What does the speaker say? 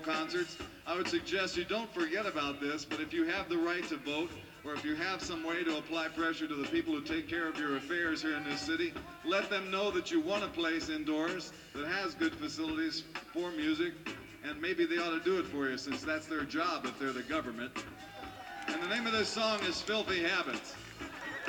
concerts, I would suggest you don't forget about this, but if you have the right to vote, or if you have some way to apply pressure to the people who take care of your affairs here in this city, let them know that you want a place indoors that has good facilities for music, and maybe they ought to do it for you since that's their job if they're the government. And the name of this song is Filthy Habits.